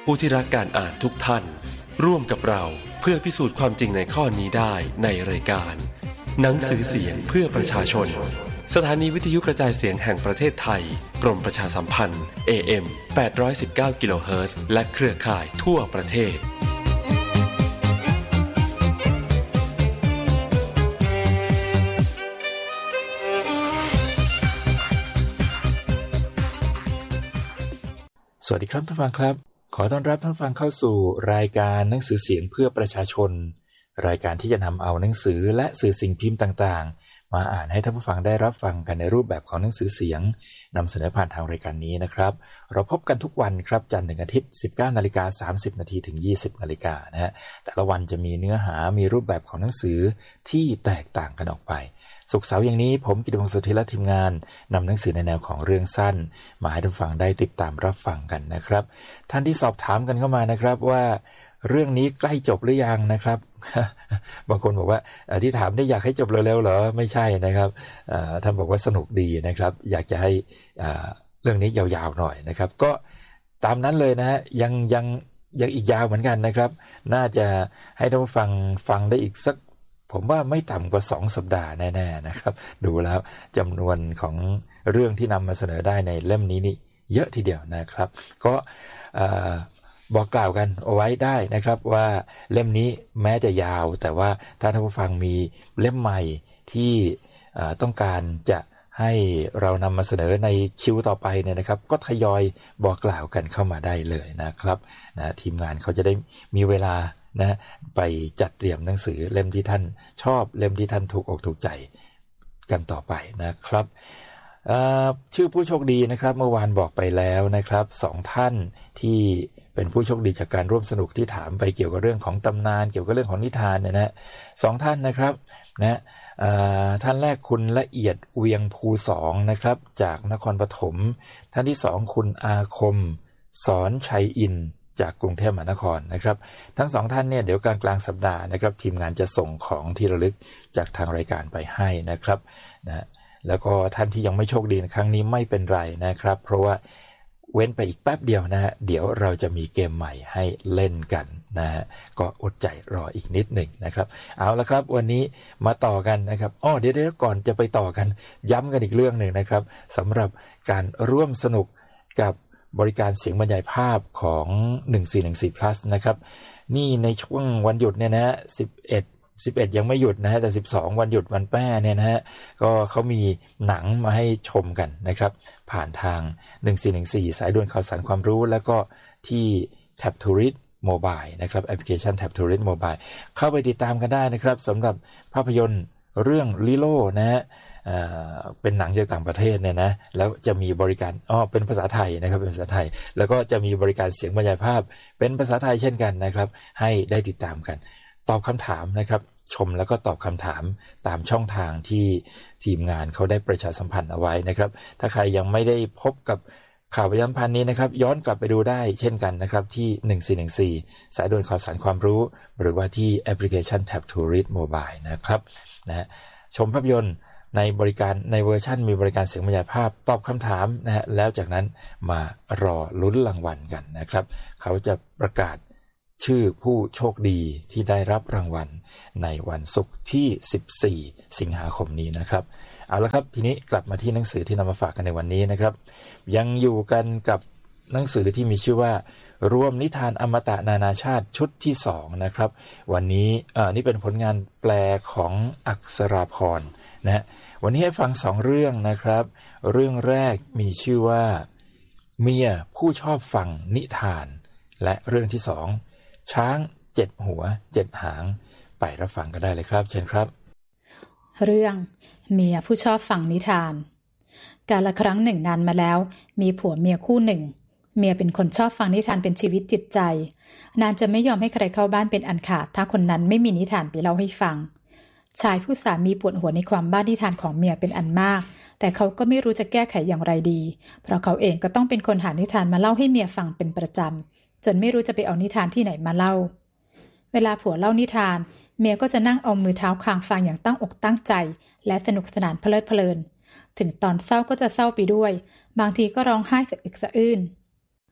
ผู้ที่รักการอ่านทุกท่านร่วมกับเราเพื่อพิสูจน์ความจริงในข้อนี้ได้ในรายการหนังสือเสียงเพื่อประชาชนสถานีวิทยุกระจายเสียงแห่งประเทศไทยกรมประชาสัมพันธ์ AM 819 กิโลเฮิรตซ์และเครือข่ายทั่วประเทศสวัสดีครับท่านฟังครับขอต้อนรับท่านฟังเข้าสู่รายการหนังสือเสียงเพื่อประชาชนรายการที่จะนำเอาหนังสือและสื่อสิ่งพิมพ์ต่างๆมาอ่านให้ท่านผู้ฟังได้รับฟังกันในรูปแบบของหนังสือเสียงนำเสนอผ่านทางรายการนี้นะครับเราพบกันทุกวันครับจันทร์ถึงอาทิตย์ 19:30 นถึง 20:00 นนะฮะแต่ละวันจะมีเนื้อหามีรูปแบบของหนังสือที่แตกต่างกันออกไปศุกร์เสาร์อย่างนี้ผมกิตติพงศ์สุทธิและทีมงานนำหนังสือในแนวของเรื่องสั้นมาให้ท่านฟังได้ติดตามรับฟังกันนะครับท่านที่สอบถามกันเข้ามานะครับว่าเรื่องนี้ใกล้จบหรือยังนะครับ บางคนบอกว่าที่ถามได้อยากให้จบเร็วๆเหรอไม่ใช่นะครับท่านบอกว่าสนุกดีนะครับอยากจะให้เรื่องนี้ยาวๆหน่อยนะครับก็ตามนั้นเลยนะฮะยังอีกยาวเหมือนกันนะครับน่าจะให้ท่านผู้ฟังได้อีกสักผมว่าไม่ต่ำกว่า2สัปดาห์แน่ๆนะครับดูแล้วจำนวนของเรื่องที่นำมาเสนอได้ในเล่มนี้นี่เยอะทีเดียวนะครับก็บอกกล่าวกันเอาไว้ได้นะครับว่าเล่มนี้แม้จะยาวแต่ว่าถ้าท่านผู้ฟังมีเล่มใหม่ที่ต้องการจะให้เรานำมาเสนอในคิวต่อไปเนี่ยนะครับก็ทยอยบอกกล่าวกันเข้ามาได้เลยนะครับนะทีมงานเขาจะได้มีเวลานะไปจัดเตรียมหนังสือเล่มที่ท่านชอบเล่มที่ท่านถูกอกถูกใจกันต่อไปนะครับชื่อผู้โชคดีนะครับเมื่อวานบอกไปแล้วนะครับ2ท่านที่เป็นผู้โชคดีจากการร่วมสนุกที่ถามไปเกี่ยวกับเรื่องของตำนานเกี่ยวกับเรื่องของนิทานเนี่ยนะ2ท่านนะครับนะท่านแรกคุณละเอียดเวียงภู2นะครับจากนครปฐมท่านที่2คุณอาคมสอนชัยอินจากกรุงเทพมหานครนะครับทั้งสองท่านเนี่ยเดี๋ยวกลางสัปดาห์นะครับทีมงานจะส่งของที่ระลึกจากทางรายการไปให้นะครับนะแล้วก็ท่านที่ยังไม่โชคดีในครั้งนี้ไม่เป็นไรนะครับเพราะว่าเว้นไปอีกแป๊บเดียวนะฮะเดี๋ยวเราจะมีเกมใหม่ให้เล่นกันนะฮะก็อดใจรออีกนิดหนึ่งนะครับเอาละครับวันนี้มาต่อกันนะครับเดี๋ยวก่อนจะไปต่อกันย้ำกันอีกเรื่องหนึ่งนะครับสำหรับการร่วมสนุกกับบริการเสียงบรรยายภาพของ1414 plus นะครับนี่ในช่วงวันหยุดเนี่ยนะฮะ11ยังไม่หยุดนะฮะแต่12วันหยุดวันแป้เนี่ยนะฮะก็เขามีหนังมาให้ชมกันนะครับผ่านทาง1414สายด่วนข่าวสารความรู้แล้วก็ที่ Tab Tourist Mobile นะครับแอปพลิเคชัน Tab Tourist Mobile เข้าไปติดตามกันได้นะครับสำหรับภาพยนตร์เรื่องลิโลนะฮะเป็นหนังจากต่างประเทศเนี่ยนะแล้วจะมีบริการเป็นภาษาไทยนะครับเป็นภาษาไทยแล้วก็จะมีบริการเสียงบรรยายภาพเป็นภาษาไทยเช่นกันนะครับให้ได้ติดตามกันตอบคำถามนะครับชมแล้วก็ตอบคำถามตามช่องทางที่ทีมงานเขาได้ประชาสัมพันธ์เอาไว้นะครับถ้าใครยังไม่ได้พบกับข่าวประชาสัมพันธ์นี้นะครับย้อนกลับไปดูได้เช่นกันนะครับที่1414สายด่วนข่าวสารความรู้หรือว่าที่แอปพลิเคชัน Tab Tourist Mobile นะครับนะชมภาพยนตร์ในบริการในเวอร์ชันมีบริการเสียงบรรยายภาพตอบคำถามนะฮะแล้วจากนั้นมารอลุ้นรางวัลกันนะครับเขาจะประกาศชื่อผู้โชคดีที่ได้รับรางวัลในวันศุกร์ที่14สิงหาคมนี้นะครับเอาละครับทีนี้กลับมาที่หนังสือที่นำมาฝากกันในวันนี้นะครับยังอยู่กันกับหนังสือที่มีชื่อว่ารวมนิทานอมตะนานาชาติชุดที่2นะครับวันนี้นี่เป็นผลงานแปลของอักษราพรนะวันนี้ให้ฟัง2เรื่องนะครับเรื่องแรกมีชื่อว่าเมียผู้ชอบฟังนิทานและเรื่องที่2ช้าง7หัว7หางไปรับฟังกันได้เลยครับเชิญครับเรื่องเมียผู้ชอบฟังนิทานกาลครั้งหนึ่งนานมาแล้วมีผัวเมียคู่หนึ่งเมียเป็นคนชอบฟังนิทานเป็นชีวิตจิตใจนานจะไม่ยอมให้ใครเข้าบ้านเป็นอันขาดถ้าคนนั้นไม่มีนิทานไปเล่าให้ฟังชายผู้สามีปวดหัวในความบ้านิทานของเมียเป็นอันมากแต่เขาก็ไม่รู้จะแก้ไขอย่างไรดีเพราะเขาเองก็ต้องเป็นคนหานิทานมาเล่าให้เมียฟังเป็นประจำจนไม่รู้จะไปเอานิทานที่ไหนมาเล่าเวลาผัวเล่านิทานเมียก็จะนั่งเอามือเท้าคางฟังอย่างตั้งอกตั้งใจและสนุกสนานเพลิดเพลินถึงตอนเศร้าก็จะเศร้าไปด้วยบางทีก็ร้องไห้สะอึกสะอื้น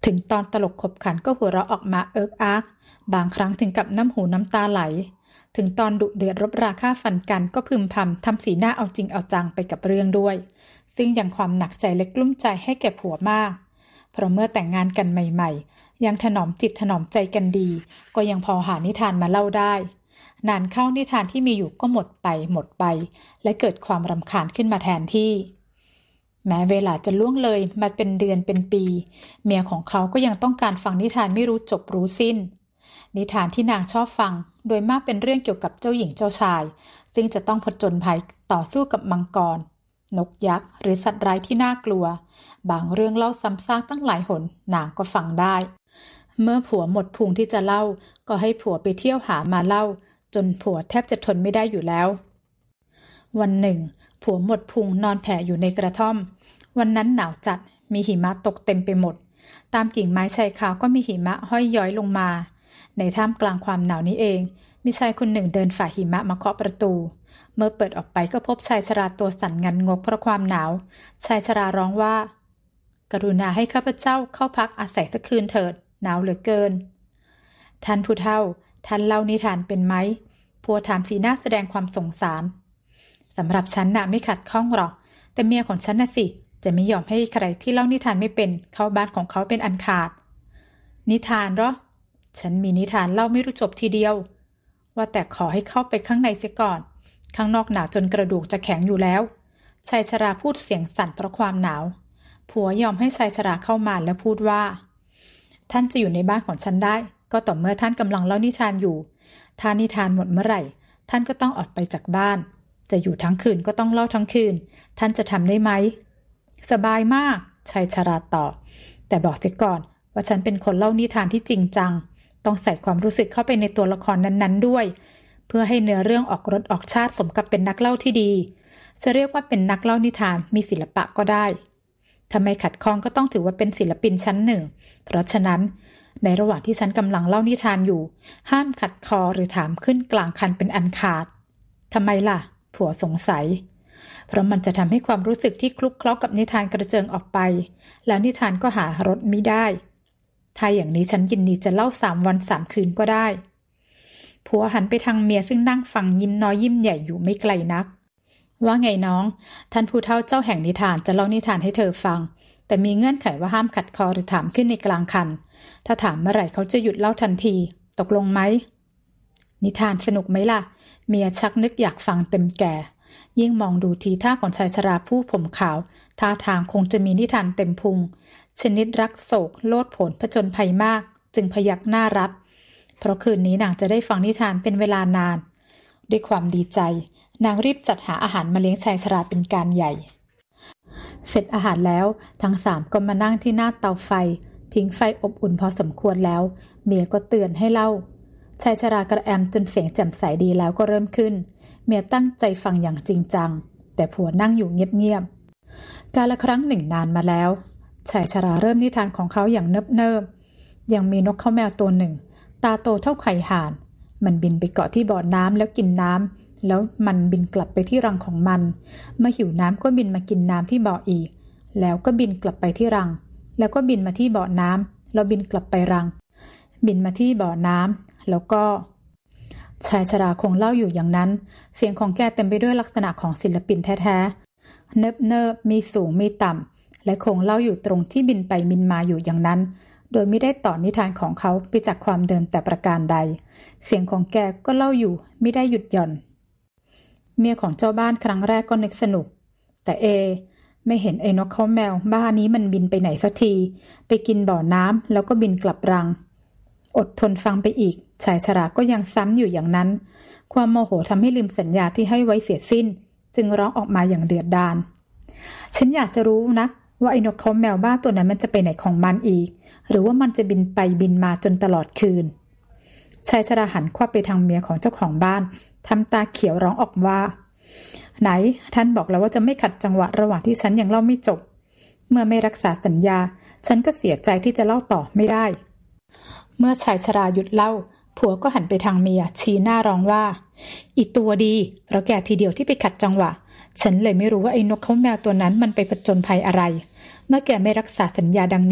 ถึงตอนตลกขบขันก็หัวเราะออกมาเอิกอักบางครั้งถึงกับน้ำหูน้ำตาไหลถึงตอนดุเดือดรบราฆ่าฟันกันก็พึมพำทำสีหน้าเอาจริงเอาจังไปกับเรื่องด้วยซึ่งยังความหนักใจและกลุ้มใจให้แก่ผัวมากเพราะเมื่อแต่งงานกันใหม่ๆยังถนอมจิตถนอมใจกันดีก็ยังพอหานิทานมาเล่าได้นานเข้านิทานที่มีอยู่ก็หมดไปและเกิดความรำคาญขึ้นมาแทนที่แม้เวลาจะล่วงเลยมาเป็นเดือนเป็นปีเมียของเขาก็ยังต้องการฟังนิทานไม่รู้จบรู้สิ้นนิทานที่นางชอบฟังโดยมากเป็นเรื่องเกี่ยวกับเจ้าหญิงเจ้าชายซึ่งจะต้องผจญภัยต่อสู้กับมังกรนกยักษ์หรือสัตว์ร้ายที่น่ากลัวบางเรื่องเล่าซ้ำซากตั้งหลายหนนางก็ฟังได้เมื่อผัวหมดพุงที่จะเล่าก็ให้ผัวไปเที่ยวหามาเล่าจนผัวแทบจะทนไม่ได้อยู่แล้ววันหนึ่งผัวหมดพุงนอนแผ่อยู่ในกระท่อมวันนั้นหนาวจัดมีหิมะตกเต็มไปหมดตามกิ่งไม้ชายคาก็มีหิมะห้อยย้อยลงมาในท่ามกลางความหนาวนี้เองมีชายคนหนึ่งเดินฝ่าหิมะมาเคาะประตูเมื่อเปิดออกไปก็พบชายชราตัวสั่นงันงกเพราะความหนาวชายชราร้องว่ากรุณาให้ข้าพเจ้าเข้าพักอาศัยสักคืนเถิดหนาวเหลือเกินท่านผู้เฒ่าท่านเล่านิทานเป็นไหมผัวถามสีหน้าแสดงความสงสารสำหรับฉันน่ะไม่ขัดข้องหรอกแต่เมียของฉันน่ะสิจะไม่ยอมให้ใครที่เล่านิทานไม่เป็นเข้าบ้านของเขาเป็นอันขาดนิทานเหรอฉันมีนิทานเล่าไม่รู้จบทีเดียวว่าแต่ขอให้เข้าไปข้างในเสียก่อนข้างนอกหนาวจนกระดูกจะแข็งอยู่แล้วชายชราพูดเสียงสั่นเพราะความหนาวผัวยอมให้ชายชราเข้ามาและพูดว่าท่านจะอยู่ในบ้านของฉันได้ก็ต่อเมื่อท่านกำลังเล่านิทานอยู่ถ้านิทานหมดเมื่อไหร่ท่านก็ต้องออกไปจากบ้านจะอยู่ทั้งคืนก็ต้องเล่าทั้งคืนท่านจะทำได้ไหมสบายมากชายชราตอบแต่บอกเสียก่อนว่าฉันเป็นคนเล่านิทานที่จริงจังต้องใส่ความรู้สึกเข้าไปในตัวละครนั้นๆด้วยเพื่อให้เนื้อเรื่องออกรสออกชาติสมกับเป็นนักเล่าที่ดีจะเรียกว่าเป็นนักเล่านิทานมีศิลปะก็ได้ทำไมขัดข้องก็ต้องถือว่าเป็นศิลปินชั้นหนึ่งเพราะฉะนั้นในระหว่างที่ฉันกำลังเล่านิทานอยู่ห้ามขัดคอหรือถามขึ้นกลางคันเป็นอันขาดทำไมล่ะผัวสงสัยเพราะมันจะทำให้ความรู้สึกที่คลุกเคล้ากับนิทานกระเจิงออกไปแล้วนิทานก็หารสมิได้ถ้าอย่างนี้ฉันยินดีจะเล่า3 วัน 3 คืนก็ได้ผัวหันไปทางเมียซึ่งนั่งฟังยิ้มน้อยยิ้มใหญ่อยู่ไม่ไกลนักว่าไงน้องท่านผู้เฒ่าเจ้าแห่งนิทานจะเล่านิทานให้เธอฟังแต่มีเงื่อนไขว่าห้ามขัดคอหรือถามขึ้นในกลางคันถ้าถามเมื่อไหร่เขาจะหยุดเล่าทันทีตกลงไหมนิทานสนุกไหมล่ะเมียชักนึกอยากฟังเต็มแก่ยิ่งมองดูทีท่าของชายชราผู้ผมขาวท่าทางคงจะมีนิทานเต็มพุงชนิดรักโศกโลดโผนผจญภัยมากจึงพยักหน้ารับเพราะคืนนี้นางจะได้ฟังนิทานเป็นเวลานานด้วยความดีใจนางรีบจัดหาอาหารมาเลี้ยงชายชราเป็นการใหญ่เสร็จอาหารแล้วทั้ง3ก็มานั่งที่หน้าเตาไฟผิงไฟอบอุ่นพอสมควรแล้วเมียก็เตือนให้เล่าชายชรากระแอมจนเสียงแจ่มใสดีแล้วก็เริ่มขึ้นเมียตั้งใจฟังอย่างจริงจังแต่ผัวนั่งอยู่เงียบๆกาลครั้งหนึ่งนานมาแล้วชายชราเริ่มนิทานของเขาอย่างเนิบๆยังมีนกข้าวแมวตัวหนึ่งตาโตเท่าไข่ห่านมันบินไปเกาะที่บ่อน้ำแล้วกินน้ำแล้วมันบินกลับไปที่รังของมันเมื่อหิวน้ำก็บินมากินน้ำที่บ่ออีกแล้วก็บินกลับไปที่รังแล้วก็บินมาที่บ่อน้ำแล้วบินกลับไปรังบินมาที่บ่อน้ำแล้วก็ชายชราคงเล่าอยู่อย่างนั้นเสียงของแกเต็มไปด้วยลักษณะของศิลปินแท้ๆเนิบมีสูงมีต่ำและคงเล่าอยู่ตรงที่บินไปบินมาอยู่อย่างนั้นโดยไม่ได้ต่อนิทานของเขาไปจากความเดิมแต่ประการใดเสียงของแกก็เล่าอยู่ไม่ได้หยุดหย่อนเมียของเจ้าบ้านครั้งแรกก็นึกสนุกแต่ไม่เห็นไอ้นกเขาแมวบ้านี้มันบินไปไหนสักทีไปกินบ่อน้ำแล้วก็บินกลับรังอดทนฟังไปอีกชายชราก็ยังซ้ำอยู่อย่างนั้นความโมโหทำให้ลืมสัญญาที่ให้ไว้เสียสิ้นจึงร้องออกมาอย่างเดือดดาลฉันอยากจะรู้นะว่าไอ้นกเขาแมวบ้าตัวนั้นมันจะไปไหนของมันอีกหรือว่ามันจะบินไปบินมาจนตลอดคืนชายชราหันควับไปทางเมียของเจ้าของบ้านทำตาเขียวร้องออกว่าไหนท่านบอกแล้วว่าจะไม่ขัดจังหวะระหว่างที่ฉันยังเล่าไม่จบเมื่อไม่รักษาสัญญาฉันก็เสียใจที่จะเล่าต่อไม่ได้เมื่อชายชราหยุดเล่าผัวก็หันไปทางเมียชี้หน้าร้องว่าอีตัวดีเพราะแกทีเดียวที่ไปขัดจังหวะฉันเลยไม่รู้ว่าไอ้นกเขาแมวตัวนั้นมันไปผจญภัยอะไรเมื่อแกไม่รักษาสัญญาดังนี้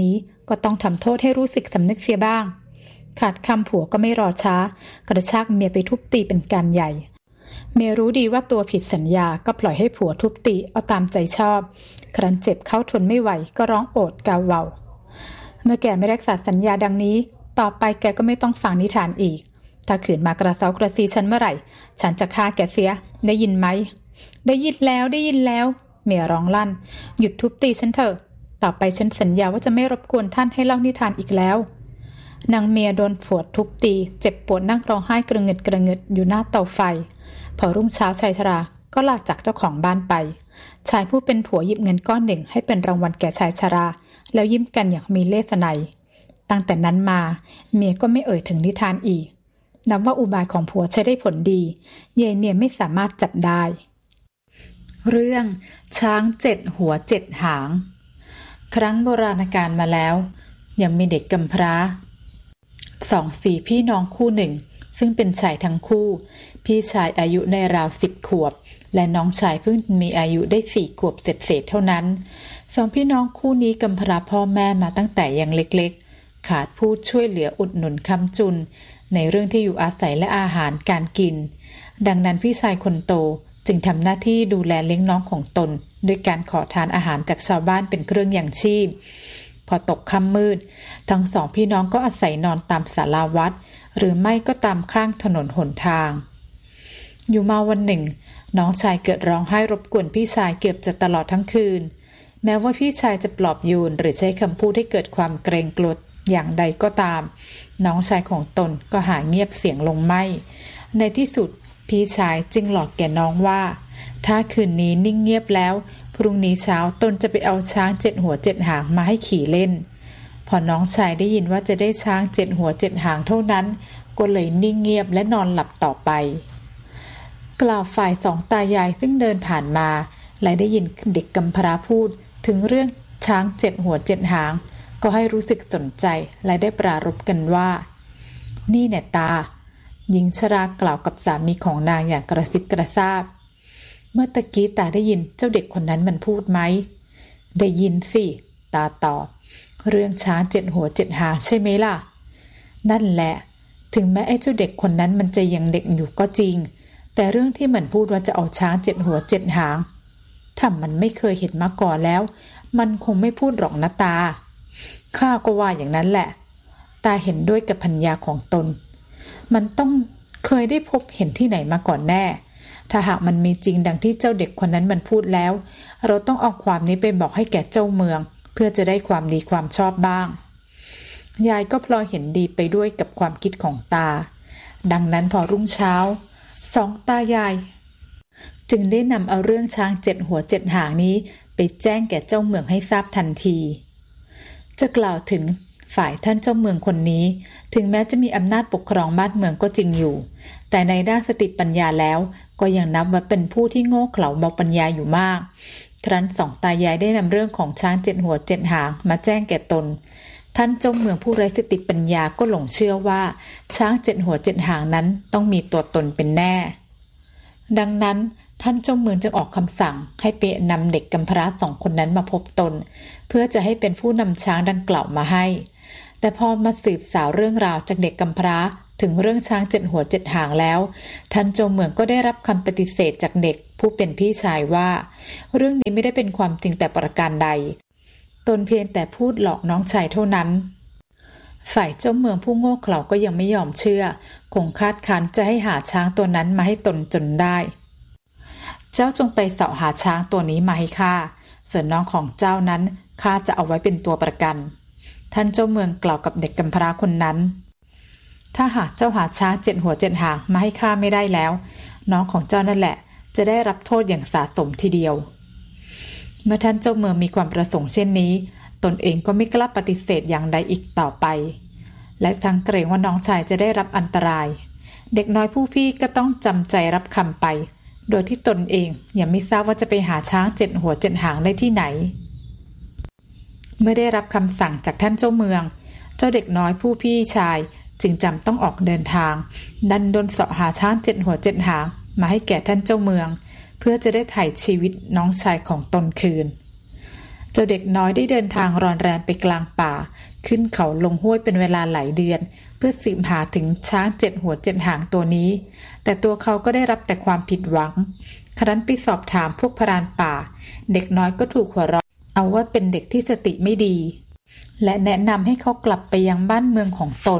ก็ต้องทำโทษให้รู้สึกสำนึกเสียบ้างขาดคำผัวก็ไม่รอช้ากระชากเมียไปทุบตีเป็นการใหญ่เมียรู้ดีว่าตัวผิดสัญญาก็ปล่อยให้ผัวทุบตีเอาตามใจชอบครั้นเจ็บเข้าทนไม่ไหวก็ร้องโอดกาวเวาเมื่อแกไม่รักษาสัญญาดังนี้ต่อไปแกก็ไม่ต้องฟังนิทานอีกถ้าขืนมากระเซากระซีฉันเมื่อไหร่ฉันจะฆ่าแกเสียได้ยินไหมได้ยินแล้วเมียร้องลั่นหยุดทุบตีฉันเถอะต่อไปฉันสัญญาว่าจะไม่รบกวนท่านให้เล่านิทานอีกแล้วนางเมียโดนผัวทุบตีเจ็บปวดนั่งร้องไห้กระเงิดอยู่หน้าเตาไฟพอรุ่งเช้าชายชราก็ลาจากเจ้าของบ้านไปชายผู้เป็นผัวหยิบเงินก้อนหนึ่งให้เป็นรางวัลแก่ชายชราแล้วยิ้มกันอย่างมีเลสไนตั้งแต่นั้นมาเมียก็ไม่เอ่ยถึงนิทานอีกนับว่าอุบายของผัวใช้ได้ผลดีเย่เมียไม่สามารถจับได้เรื่องช้าง7 หัว7 หางครั้งโบราณกาลมาแล้วยังมีเด็กกำพร้า2-4พี่น้องคู่หนึ่งซึ่งเป็นชายทั้งคู่พี่ชายอายุในราว10 ขวบและน้องชายเพิ่งมีอายุได้4 ขวบเศษเท่านั้น2พี่น้องคู่นี้กำพร้าพ่อแม่มาตั้งแต่ยังเล็กๆขาดผู้ช่วยเหลืออุดหนุนค้ำจุนในเรื่องที่อยู่อาศัยและอาหารการกินดังนั้นพี่ชายคนโตจึงทำหน้าที่ดูแลเลี้ยงน้องของตนด้วยการขอทานอาหารจากชาวบ้านเป็นเครื่องยังชีพพอตกค่ำมืดทั้ง2พี่น้องก็อาศัยนอนตามศาลาวัดหรือไม่ก็ตามข้างถนนหนทางอยู่มาวันหนึ่งน้องชายเกิดร้องไห้รบกวนพี่ชายเกือบจะตลอดทั้งคืนแม้ว่าพี่ชายจะปลอบโยนหรือใช้คำพูดให้เกิดความเกรงกลัวอย่างใดก็ตามน้องชายของตนก็หาเงียบเสียงลงไม่ในที่สุดพี่ชายจึงหลอกแก่น้องว่าถ้าคืนนี้นิ่งเงียบแล้วพรุ่งนี้เช้าตนจะไปเอาช้าง7 หัว7 หางมาให้ขี่เล่นพอน้องชายได้ยินว่าจะได้ช้าง7 หัว7 หางเท่านั้นก็เลยนิ่งเงียบและนอนหลับต่อไปกล่าวฝ่าย2 ตายายซึ่งเดินผ่านมาและได้ยินเด็กกำพร้าพูดถึงเรื่องช้าง7 หัว7 หางก็ให้รู้สึกสนใจและได้ปรารภกันว่านี่แน่ตาหญิงชรากล่าวกับสามีของนางอย่างกระซิบกระซาบเมื่อตะกี้ตาได้ยินเจ้าเด็กคนนั้นมันพูดไหมได้ยินสิตาตอบเรื่องช้าง7 หัว7 หางใช่ไหมล่ะนั่นแหละถึงแม้ไอ้เจ้าเด็กคนนั้นมันจะยังเด็กอยู่ก็จริงแต่เรื่องที่มันพูดว่าจะเอาช้าง7 หัว7 หางถ้ามันไม่เคยเห็นมาก่อนแล้วมันคงไม่พูดหรอกนะตาข้าก็ว่าอย่างนั้นแหละตาเห็นด้วยกับภรรยาของตนมันต้องเคยได้พบเห็นที่ไหนมาก่อนแน่ถ้าหากมันมีจริงดังที่เจ้าเด็กคนนั้นมันพูดแล้วเราต้องเอาความนี้ไปบอกให้แก่เจ้าเมืองเพื่อจะได้ความดีความชอบบ้างยายก็พลอยเห็นดีไปด้วยกับความคิดของตาดังนั้นพอรุ่งเช้า2 ตายายจึงได้นำเอาเรื่องช้าง7 หัว7 หางนี้ไปแจ้งแก่เจ้าเมืองให้ทราบทันทีจะกล่าวถึงฝ่ายท่านเจ้าเมืองคนนี้ถึงแม้จะมีอำนาจปกครองบ้านเมืองก็จริงอยู่แต่ในด้านสติปัญญาแล้วก็ยังนับว่าเป็นผู้ที่โง่เขลาเบาปัญญาอยู่มากครั้น2 ตายายได้นำเรื่องของช้าง7 หัว7 หางมาแจ้งแก่ตนท่านเจ้าเมืองผู้ไร้สติปัญญาก็หลงเชื่อว่าช้าง7 หัว7 หางนั้นต้องมีตัวตนเป็นแน่ดังนั้นท่านเจ้าเมืองจึงออกคำสั่งให้ไปนำเด็กกำพร้า2 คนนั้นมาพบตนเพื่อจะให้เป็นผู้นำช้างดังกล่าวมาให้แต่พอมาสืบสาวเรื่องราวจากเด็กกำพร้าถึงเรื่องช้าง7 หัว7 หางแล้วท่านเจ้าเมืองก็ได้รับคำปฏิเสธจากเด็กผู้เป็นพี่ชายว่าเรื่องนี้ไม่ได้เป็นความจริงแต่ประการใดตนเพียงแต่พูดหลอกน้องชายเท่านั้นฝ่ายเจ้าเมืองผู้โง่เขลาก็ยังไม่ยอมเชื่อคงคาดคั้นจะให้หาช้างตัวนั้นมาให้ตนจนได้เจ้าจงไปเสาะหาช้างตัวนี้มาให้ข้าส่วนน้องของเจ้านั้นข้าจะเอาไว้เป็นตัวประกันท่านเจ้าเมืองกล่าวกับเด็กกำพร้าคนนั้นถ้าหากเจ้าหาช้าง7 หัว7 หางมาให้ข้าไม่ได้แล้วน้องของเจ้านั่นแหละจะได้รับโทษอย่างสาสมทีเดียวเมื่อท่านเจ้าเมืองมีความประสงค์เช่นนี้ตนเองก็ไม่กล้าปฏิเสธอย่างใดอีกต่อไปและทั้งเกรงว่าน้องชายจะได้รับอันตรายเด็กน้อยผู้พี่ก็ต้องจำใจรับคำไปโดยที่ตนเองยังไม่ทราบว่าจะไปหาช้าง7 หัว7 หางได้ที่ไหนเมื่อได้รับคำสั่งจากท่านเจ้าเมืองเจ้าเด็กน้อยผู้พี่ชายจึงจำต้องออกเดินทางดันดนเสาะหาช้าง7 หัว7 หางมาให้แก่ท่านเจ้าเมืองเพื่อจะได้ไถ่ชีวิตน้องชายของตนคืนเจ้าเด็กน้อยได้เดินทางรอนแรมไปกลางป่าขึ้นเขาลงห้วยเป็นเวลาหลายเดือนเพื่อสืบหาถึงช้าง7 หัว 7 หางตัวนี้แต่ตัวเขาก็ได้รับแต่ความผิดหวังครั้นไปสอบถามพวกพรานป่าเด็กน้อยก็ถูกหัวเราะเอาว่าเป็นเด็กที่สติไม่ดีและแนะนำให้เขากลับไปยังบ้านเมืองของตน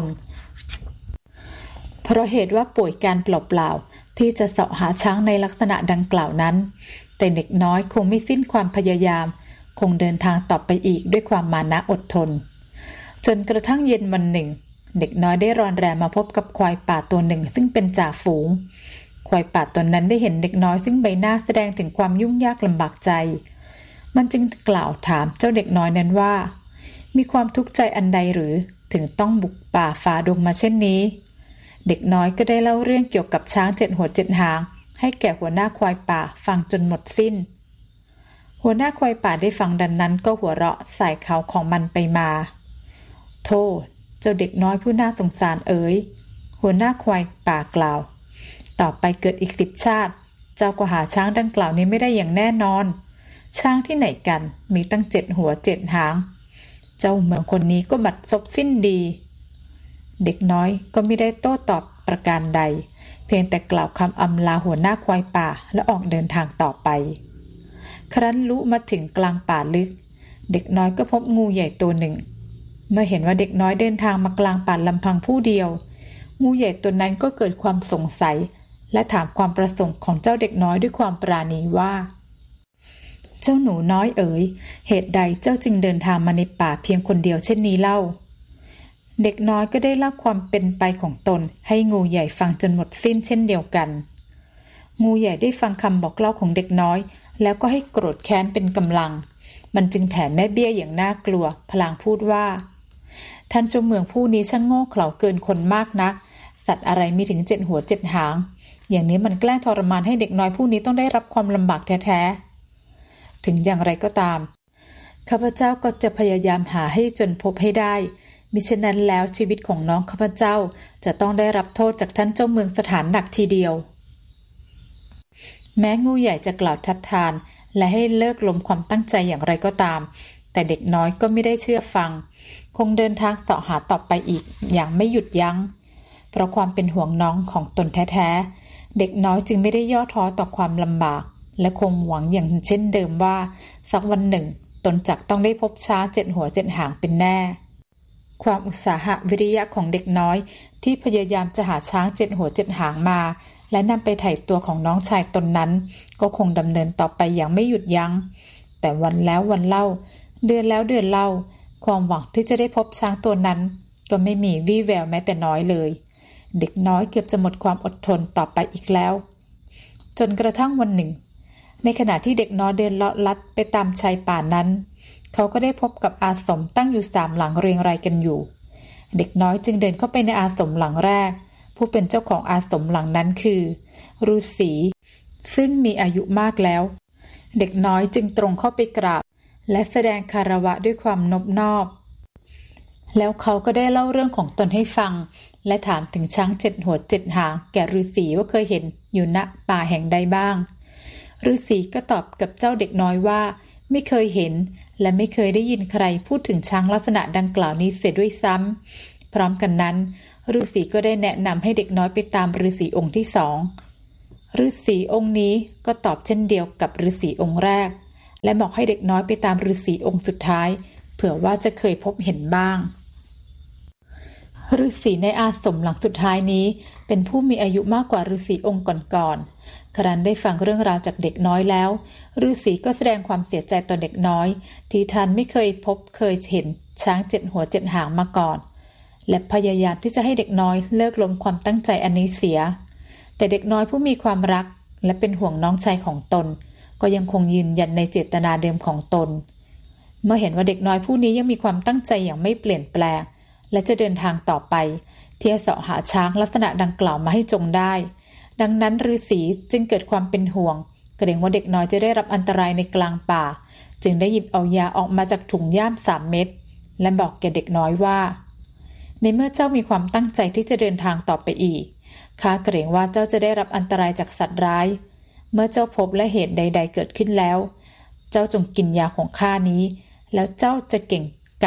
เพราะเหตุว่าป่วยการเปล่าๆที่จะเสาะหาช้างในลักษณะดังกล่าวนั้นแต่เด็กน้อยคงไม่สิ้นความพยายามคงเดินทางต่อไปอีกด้วยความมานะอดทนจนกระทั่งเย็นวันหนึ่งเด็กน้อยได้รอนแรมมาพบกับควายป่าตัวหนึ่งซึ่งเป็นจ่าฝูงควายป่าตัวนั้นได้เห็นเด็กน้อยซึ่งใบหน้าแสดงถึงความยุ่งยากลำบากใจมันจึงกล่าวถามเจ้าเด็กน้อยนั้นว่ามีความทุกข์ใจอันใดหรือถึงต้องบุกป่าฝ่าดงมาเช่นนี้เด็กน้อยก็ได้เล่าเรื่องเกี่ยวกับช้าง7 หัว 7 หางให้แก่หัวหน้าควายป่าฟังจนหมดสิ้นหัวหน้าควายป่าได้ฟังดังนั้นก็หัวเราะใส่เขาของมันไปมาโธ่เจ้าเด็กน้อยผู้น่าสงสารเอ๋ยหัวหน้าควายป่ากล่าวต่อไปเกิดอีก10 ชาติเจ้าก็หาช้างดังกล่าวนี้ไม่ได้อย่างแน่นอนช้างที่ไหนกันมีตั้ง7 หัว 7 หางเจ้าเมืองคนนี้ก็บัดซบสิ้นดีเด็กน้อยก็ไม่ได้โต้ตอบประการใดเพียงแต่กล่าวคำอำลาหัวหน้าควายป่าและออกเดินทางต่อไปครั้นลุมาถึงกลางป่าลึกเด็กน้อยก็พบงูใหญ่ตัวหนึ่งเมื่อเห็นว่าเด็กน้อยเดินทางมากลางป่าลำพังผู้เดียวงูใหญ่ตัวนั้นก็เกิดความสงสัยและถามความประสงค์ของเจ้าเด็กน้อยด้วยความปราณีว่าเจ้าหนูน้อยเอ๋ยเหตุใดเจ้าจึงเดินทางมาในป่าเพียงคนเดียวเช่นนี้เล่าเด็กน้อยก็ได้เล่าความเป็นไปของตนให้งูใหญ่ฟังจนหมดสิ้นเช่นเดียวกันงูใหญ่ได้ฟังคำบอกเล่าของเด็กน้อยแล้วก็ให้โกรธแค้นเป็นกำลังมันจึงแผ่แม่เบี้ยอย่างน่ากลัวพลางพูดว่าท่านเจ้าเมืองผู้นี้ช่างโง่เขลาเกินคนมากนักสัตว์อะไรมีถึง7 หัว 7 หางอย่างนี้มันแกล้งทรมานให้เด็กน้อยผู้นี้ต้องได้รับความลำบากแท้ๆถึงอย่างไรก็ตามข้าพเจ้าก็จะพยายามหาให้จนพบให้ได้มิฉะนั้นแล้วชีวิตของน้องข้าพเจ้าจะต้องได้รับโทษจากท่านเจ้าเมืองสถานหนักทีเดียวแม้งูใหญ่จะกล่าวทัดทานและให้เลิกล้มความตั้งใจอย่างไรก็ตามแต่เด็กน้อยก็ไม่ได้เชื่อฟังคงเดินทางเสาะหาต่อไปอีกอย่างไม่หยุดยั้งเพราะความเป็นห่วงน้องของตนแท้ๆเด็กน้อยจึงไม่ได้ย่อท้อต่อความลำบากและคงหวังอย่างเช่นเดิมว่าสักวันหนึ่งตนจักต้องได้พบช้าง7 หัว 7 หางเป็นแน่ความอุตสาหะวิริยะของเด็กน้อยที่พยายามจะหาช้าง7 หัว 7 หางมาและนำไปไถ่ตัวของน้องชายตนนั้นก็คงดำเนินต่อไปอย่างไม่หยุดยั้งแต่วันแล้ววันเล่าเดือนแล้วเดือนเล่าความหวังที่จะได้พบช้างตัวนั้นก็ไม่มีวี่แววแม้แต่น้อยเลยเด็กน้อยเกือบจะหมดความอดทนต่อไปอีกแล้วจนกระทั่งวันหนึ่งในขณะที่เด็กน้อยเดินเลาะลัดไปตามชายป่านั้นเขาก็ได้พบกับอาสมตั้งอยู่3 หลังเรียงรายกันอยู่เด็กน้อยจึงเดินเข้าไปในอาสมหลังแรกผู้เป็นเจ้าของอาสมหลังนั้นคือฤาษีซึ่งมีอายุมากแล้วเด็กน้อยจึงตรงเข้าไปกราบและแสดงคารวะด้วยความนอบน้อมแล้วเขาก็ได้เล่าเรื่องของตนให้ฟังและถามถึงช้าง7 หัว 7 หางแก่ฤาษีว่าเคยเห็นอยู่ณป่าแห่งใดบ้างฤาษีก็ตอบกับเจ้าเด็กน้อยว่าไม่เคยเห็นและไม่เคยได้ยินใครพูดถึงช้างลักษณะดังกล่าวนี้เสียด้วยซ้ำพร้อมกันนั้นฤาษีก็ได้แนะนำให้เด็กน้อยไปตามฤาษีองค์ที่2ฤาษีองค์นี้ก็ตอบเช่นเดียวกับฤาษีองค์แรกและบอกให้เด็กน้อยไปตามฤาษีองค์สุดท้ายเผื่อว่าจะเคยพบเห็นบ้างฤาษีในอาสมหลังสุดท้ายนี้เป็นผู้มีอายุมากกว่าฤาษีองค์ก่อนๆครั้นได้ฟังเรื่องราวจากเด็กน้อยแล้วฤาษีก็แสดงความเสียใจต่อเด็กน้อยที่ท่านไม่เคยพบเคยเห็นช้าง7 หัว 7 หางมาก่อนและพยายามที่จะให้เด็กน้อยเลิกล้มความตั้งใจอันนี้เสียแต่เด็กน้อยผู้มีความรักและเป็นห่วงน้องชายของตนก็ยังคงยืนยันในเจตนาเดิมของตนเมื่อเห็นว่าเด็กน้อยผู้นี้ยังมีความตั้งใจอย่างไม่เปลี่ยนแปลงและจะเดินทางต่อไปที่จะเสาะหาช้างลักษณะดังกล่าวมาให้จงได้ดังนั้นฤาษีจึงเกิดความเป็นห่วงเกรงว่าเด็กน้อยจะได้รับอันตรายในกลางป่าจึงได้หยิบเอายาออกมาจากถุงย่าม3 เม็ดและบอกแก่เด็กน้อยว่าในเมื่อเจ้ามีความตั้งใจที่จะเดินทางต่อไปอีกข้าเกรงว่าเจ้าจะได้รับอันตรายจากสัตว์ร้ายเมื่อเจ้าพบและเหตุใดๆเกิดขึ้นแล้วเจ้าจงกินยาของข้านี้แล้วเจ้าจะเก่งกาจ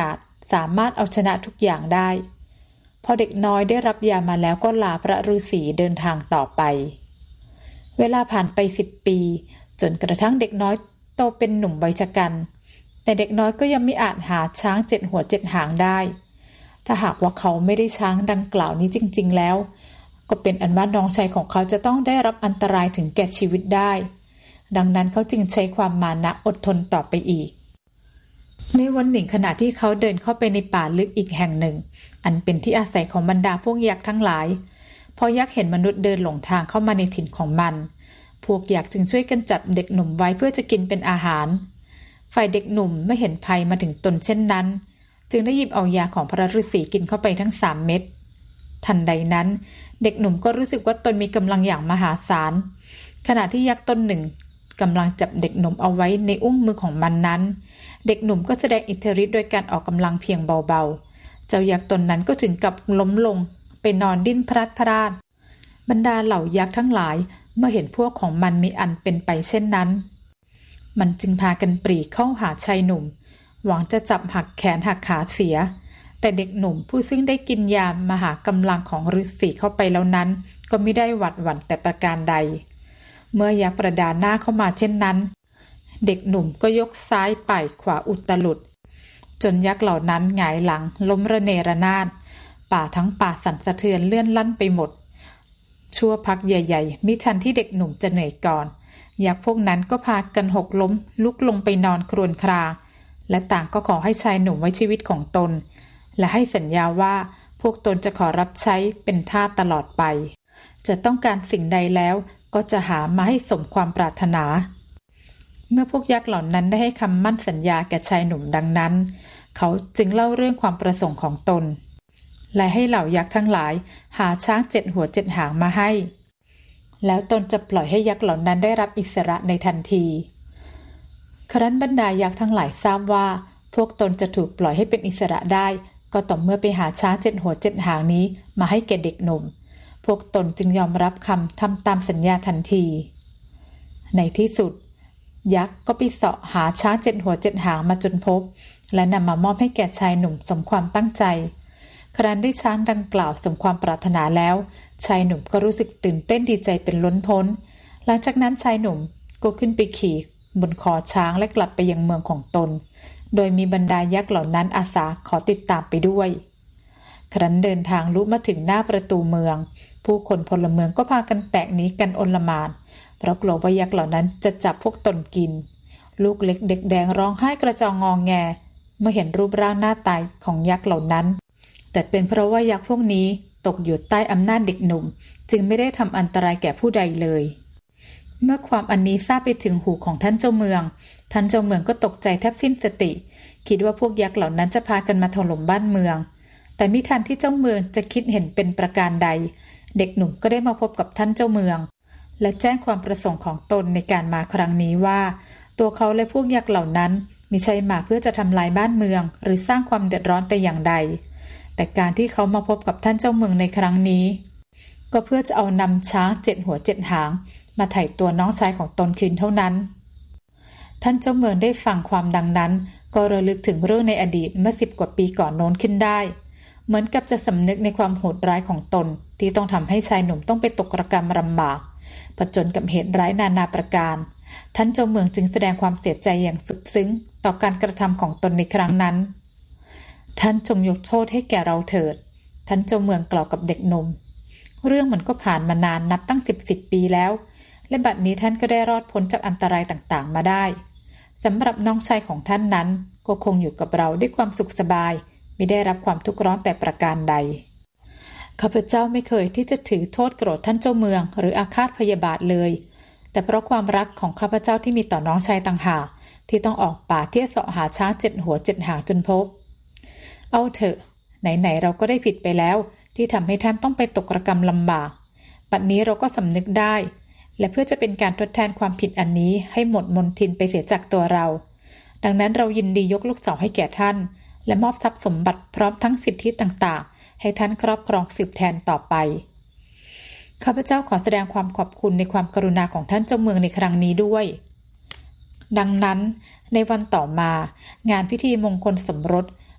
สามารถเอาชนะทุกอย่างได้พอเด็กน้อยได้รับยามาแล้วก็ลาพระฤาษีเดินทางต่อไปเวลาผ่านไป10 ปีจนกระทั่งเด็กน้อยโตเป็นหนุ่มวัยชกันแต่เด็กน้อยก็ยังไม่อาจหาช้าง7 หัว7 หางได้ถ้าหากว่าเขาไม่ได้ช้างดังกล่าวนี้จริงๆแล้วก็เป็นอันว่าน้องชายของเขาจะต้องได้รับอันตรายถึงแก่ชีวิตได้ดังนั้นเขาจึงใช้ความมานะอดทนต่อไปอีกในวันหนึ่งขณะที่เขาเดินเข้าไปในป่าลึกอีกแห่งหนึ่งอันเป็นที่อาศัยของบรรดาพวกยักษ์ทั้งหลายพอยักษ์เห็นมนุษย์เดินหลงทางเข้ามาในถิ่นของมันพวกยักษ์จึงช่วยกันจับเด็กหนุ่มไว้เพื่อจะกินเป็นอาหารฝ่ายเด็กหนุ่มไม่เห็นภัยมาถึงตนเช่นนั้นจึงได้หยิบเอายาของพระฤาษีกินเข้าไปทั้ง3 เม็ดทันใดนั้นเด็กหนุ่มก็รู้สึกว่าตนมีกำลังอย่างมหาศาลขณะที่ยักษ์ตนหนึ่งกำลังจับเด็กหนุ่มเอาไว้ในอุ้งมือของมันนั้นเด็กหนุ่มก็แสดงอิทธิฤทธิ์โดยการออกกำลังเพียงเบาๆเจ้ายักษ์ตนนั้นก็ถึงกับล้มลงไปนอนดิ้นพลัดพรากบรรดาเหล่ายักษ์ทั้งหลายเมื่อเห็นพวกของมันมีอันเป็นไปเช่นนั้นมันจึงพากันปรีเข้าหาชายหนุ่มหวังจะจับหักแขนหักขาเสียแต่เด็กหนุ่มผู้ซึ่งได้กินยามหากำลังของฤาษีเข้าไปแล้วนั้นก็ไม่ได้หวัดหวั่นแต่ประการใดเมื่อยักษ์ประดาหน้าเข้ามาเช่นนั้นเด็กหนุ่มก็ยกซ้ายป่ายขวาอุตลุดจนยักษ์เหล่านั้นหงายหลังล้มระเนระนาดป่าทั้งป่าสั่นสะเทือนเลื่อนลั่นไปหมดชั่วพักใหญ่ๆมิทันที่เด็กหนุ่มจะเหนื่อยก่อนยักษ์พวกนั้นก็พากันหกล้มลุกลงไปนอนครวญครางและต่างก็ขอให้ชายหนุ่มไว้ชีวิตของตนและให้สัญญาว่าพวกตนจะขอรับใช้เป็นทาสตลอดไปจะต้องการสิ่งใดแล้วก็จะหามาให้สมความปรารถนาเมื่อพวกยักษ์เหล่านั้นได้ให้คำมั่นสัญญาแก่ชายหนุ่มดังนั้นเขาจึงเล่าเรื่องความประสงค์ของตนและให้เหล่ายักษ์ทั้งหลายหาช้าง7 หัว7 หางมาให้แล้วตนจะปล่อยให้ยักษ์เหล่านั้นได้รับอิสระในทันทีครั้นบรรดายักษ์ทั้งหลายทราบว่าพวกตนจะถูกปล่อยให้เป็นอิสระได้ก็ต่อเมื่อไปหาช้าง7 หัว7 หางนี้มาให้แก่เด็กหนุ่มพวกตนจึงยอมรับคำทำตามสัญญาทันทีในที่สุดยักษ์ก็ไปเสาะหาช้าง7 หัว7 หางมาจนพบและนำมามอบให้แก่ชายหนุ่มสมความตั้งใจครั้นได้ช้างดังกล่าวสมความปรารถนาแล้วชายหนุ่มก็รู้สึกตื่นเต้นดีใจเป็นล้นพ้นหลังจากนั้นชายหนุ่มก็ขึ้นไปขี่บนคอช้างและกลับไปยังเมืองของตนโดยมีบรรดายักษ์เหล่านั้นอาสาขอติดตามไปด้วยครั้นเดินทางลุมาถึงหน้าประตูเมืองผู้คนพลเมืองก็พากันแตกหนีกันโอลหม่านเพราะกลัวว่ายักษ์เหล่านั้นจะจับพวกตนกินลูกเล็กเด็กแดงร้องไห้กระจองงอแงเมื่อเห็นรูปร่างหน้าตายของยักษ์เหล่านั้นแต่เป็นเพราะว่ายักษ์พวกนี้ตกอยู่ใต้อำนาจเด็กหนุ่มจึงไม่ได้ทำอันตรายแก่ผู้ใดเลยเมื่อความอันนี้ทราบไปถึงหูของท่านเจ้าเมืองท่านเจ้าเมืองก็ตกใจแทบสิ้นสติคิดว่าพวกยักษ์เหล่านั้นจะพากันมาถล่มบ้านเมืองแต่มิทันที่เจ้าเมืองจะคิดเห็นเป็นประการใดเด็กหนุ่มก็ได้มาพบกับท่านเจ้าเมืองและแจ้งความประสงค์ของตนในการมาครั้งนี้ว่าตัวเขาและพวกยักษ์เหล่านั้นมิใช่มาเพื่อจะทำลายบ้านเมืองหรือสร้างความเดือดร้อนแต่อย่างใดแต่การที่เขามาพบกับท่านเจ้าเมืองในครั้งนี้ก็เพื่อจะเอานำช้าง7 หัว7 หางมาไถ่ตัวน้องชายของตนคืนเท่านั้นท่านเจ้าเมืองได้ฟังความดังนั้นก็ระลึกถึงเรื่องในอดีตเมื่อ10 กว่าปีก่อนโน้นขึ้นได้เหมือนกับจะสำนึกในความโหดร้ายของตนที่ต้องทำให้ชายหนุ่มต้องไปตกระกรรมลำบากผจญกับเหตุร้ายนานาประการท่านเจ้าเมืองจึงแสดงความเสียใจอย่างสุดซึ้งต่อการกระทำของตนในครั้งนั้นท่านจงยกโทษให้แก่เราเถิดท่านเจ้าเมืองกล่าวกับเด็กหนุ่มเรื่องมันก็ผ่านมานานนับตั้ง10 ปีแล้วและบัดนี้ท่านก็ได้รอดพ้นจากอันตรายต่างๆมาได้สำหรับน้องชายของท่านนั้นก็คงอยู่กับเราด้วยความสุขสบายไม่ได้รับความทุกข์ร้อนแต่ประการใดข้าพเจ้าไม่เคยที่จะถือโทษโกรธท่านเจ้าเมืองหรืออาฆาตพยาบาทเลยแต่เพราะความรักของข้าพเจ้าที่มีต่อน้องชายต่างหากที่ต้องออกป่าเที่ยวเสาะหาช้าง7 หัว7 หางจนพบเอาเถอะไหนๆเราก็ได้ผิดไปแล้วที่ทำให้ท่านต้องไปตกระกรรมลำบากบัดนี้เราก็สำนึกได้และเพื่อจะเป็นการทดแทนความผิดอันนี้ให้หมดมนทินไปเสียจากตัวเราดังนั้นเรายินดียกลูกสาวให้แก่ท่านและมอบทรัพย์สมบัติพร้อมทั้งสิทธิต่างๆให้ท่านครอบครองสืบแทนต่อไปข้าพเจ้าขอแสดงความขอบคุณในความกรุณาของท่านเจ้าเมืองในครั้งนี้ด้วยดังนั้นในวันต่อมางานพิธีมงคลสมรส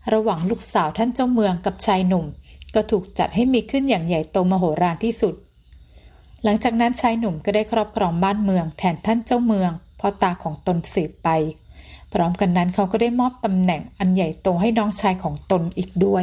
ระหว่างลูกสาวท่านเจ้าเมืองกับชายหนุ่มก็ถูกจัดให้มีขึ้นอย่างใหญ่โตมโหฬารที่สุดหลังจากนั้นชายหนุ่มก็ได้ครอบครองบ้านเมืองแทนท่านเจ้าเมืองพ่อตาของตนสืบไปพร้อมกันนั้นเขาก็ได้มอบตำแหน่งอันใหญ่โตให้น้องชายของตนอีกด้วย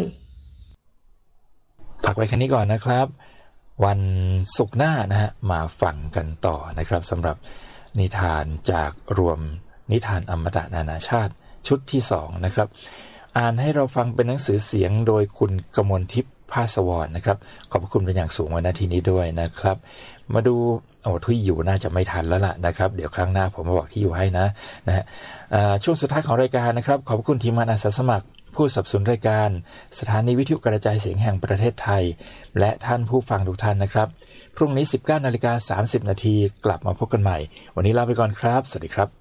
พักไว้แค่นี้ก่อนนะครับวันศุกร์หน้านะฮะมาฟังกันต่อนะครับสำหรับนิทานจากรวมนิทานอมตะนานาชาติชุดที่2นะครับอ่านให้เราฟังเป็นหนังสือเสียงโดยคุณกมลทิพย์ภาสวรนะครับขอบคุณเป็นอย่างสูงวันนาทีนี้ด้วยนะครับมาดูที่อยู่น่าจะไม่ทันแล้วล่ะนะครับเดี๋ยวครั้งหน้าผมมาบอกที่อยู่ให้นะฮะช่วงสุดท้ายของรายการนะครับขอบคุณทีมงานอาสาสมัครผู้สนับสนุนรายการสถานีวิทยุกระจายเสียงแห่งประเทศไทยและท่านผู้ฟังทุกท่านนะครับพรุ่งนี้ 19:30 น.กลับมาพบกันใหม่วันนี้ลาไปก่อนครับสวัสดีครับ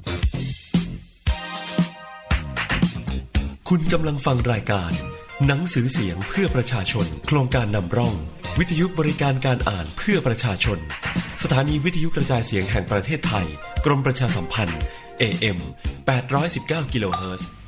คุณกำลังฟังรายการหนังสือเสียงเพื่อประชาชนโครงการนำร่องวิทยุบริการการอ่านเพื่อประชาชนสถานีวิทยุกระจายเสียงแห่งประเทศไทยกรมประชาสัมพันธ์ AM 819 กิโลเฮิรตซ์